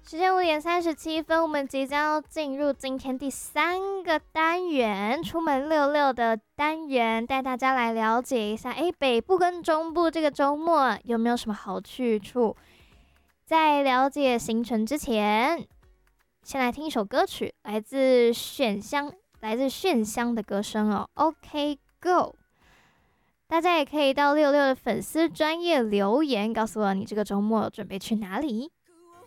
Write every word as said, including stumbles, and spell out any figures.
时间五点三十七分，我们即将要进入今天第三个单元——出门溜溜的单元，带大家来了解一下，哎，北部跟中部这个周末有没有什么好去处？在了解行程之前，先来听一首歌曲，来自炫香，来自炫香的歌声哦。OK Go， 大家也可以到六六的粉丝专页留言，告诉我你这个周末准备去哪里。